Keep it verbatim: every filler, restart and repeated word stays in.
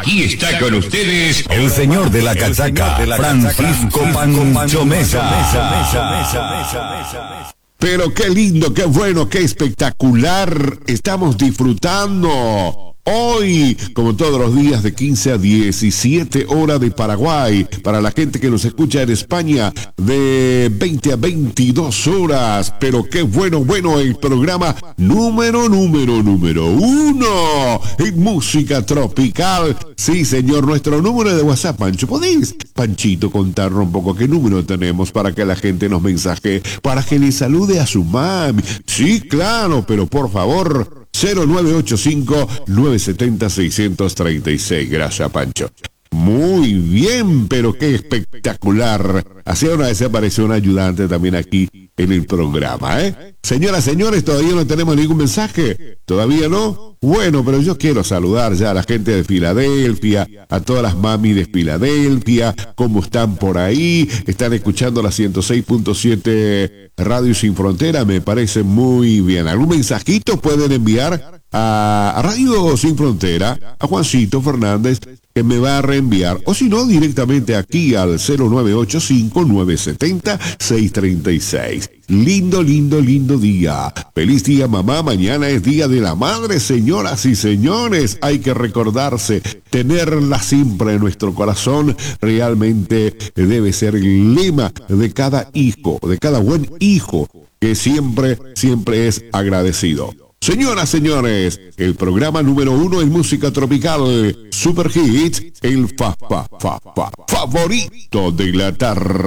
Aquí está con ustedes el señor de la cachaca, Francisco Pancho Mesa. Pero qué lindo, qué bueno, qué espectacular estamos disfrutando. Hoy, como todos los días, de quince a diecisiete horas de Paraguay. Para la gente que nos escucha en España, de veinte a veintidós horas. Pero qué bueno, bueno, el programa número, número, número uno en música tropical. Sí, señor, nuestro número de WhatsApp, Pancho. ¿Podéis, Panchito, contarnos un poco qué número tenemos para que la gente nos mensaje, para que le salude a su mami? Sí, claro, pero por favor, cero nueve ocho cinco, nueve siete cero, seis tres seis. Gracias, Pancho. Muy bien, pero qué espectacular. Hace una vez apareció un ayudante también aquí en el programa, ¿eh? Señoras, señores, ¿todavía no tenemos ningún mensaje? ¿Todavía no? Bueno, pero yo quiero saludar ya a la gente de Filadelfia, a todas las mami de Filadelfia. ¿Cómo están por ahí? Están escuchando la ciento seis punto siete Radio Sin Frontera, me parece muy bien. ¿Algún mensajito pueden enviar a, a Radio Sin Frontera, a Juancito Fernández, que me va a reenviar, o si no, directamente aquí al cero nueve ocho cinco, nueve siete cero, seis tres seis. Lindo, lindo, lindo día. Feliz día, mamá. Mañana es Día de la Madre, señoras y señores. Hay que recordarse, tenerla siempre en nuestro corazón. Realmente debe ser el lema de cada hijo, de cada buen hijo, que siempre, siempre es agradecido. Señoras, señores, el programa número uno en música tropical, Super Hits, el fa, fa, fa, fa, favorito de la tarde.